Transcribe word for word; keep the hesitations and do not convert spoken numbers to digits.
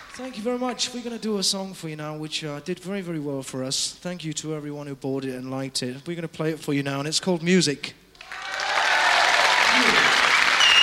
Thank you very much. We're going to do a song for you now, which uh, did very, very well for us. Thank you to everyone who bought it and liked it. We're going to play it for you now, and it's called Music.